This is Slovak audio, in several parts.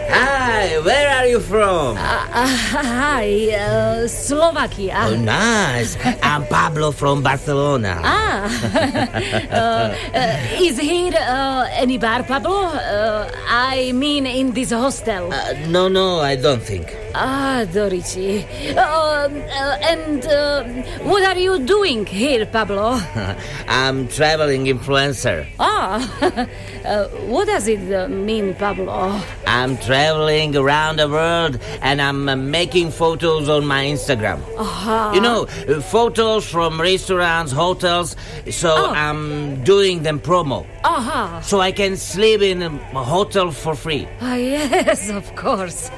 Hi, where are you from? Hi, Slovakia. Oh, nice. I'm Pablo from Barcelona. Is here any bar, Pablo? I mean in this hostel. No, I don't think. Dorici. And what are you doing here, Pablo? I'm traveling influencer. What does it mean, Pablo? I'm traveling around the world and I'm making photos on my Instagram. You know, photos from restaurants, hotels, so I'm doing them promo. So I can sleep in a hotel for free. Yes, of course.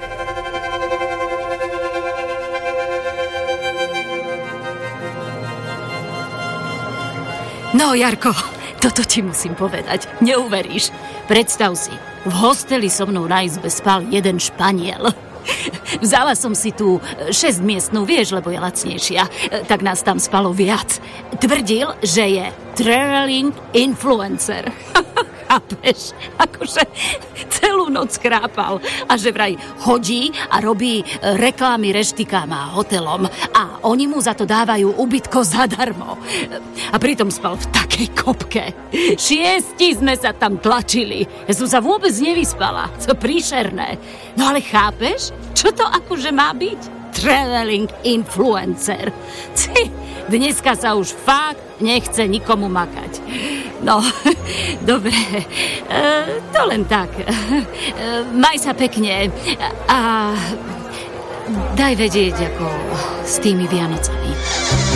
No, Jarko, toto ti musím povedať. Neuveríš. Predstav si, v hosteli so mnou na izbe spal jeden Španiel. Vzala som si tú 6-miestnú, vieš, lebo je lacnejšia. Tak nás tam spalo viac. Tvrdil, že je traveling influencer. Chápeš? Akože celú noc krápal. A že vraj chodí a robí reklamy reštikám a hotelom. A oni mu za to dávajú ubytko zadarmo. A pritom spal v takej kopke. 6 sme sa tam tlačili. Ja som sa vôbec nevyspala. To príšerné. No ale chápeš? Čo to akože má byť? Traveling influencer. Dneska sa už fakt nechce nikomu makať. No, dobre, to len tak. Maj sa pekne a daj vedieť, ako s tými Vianocami.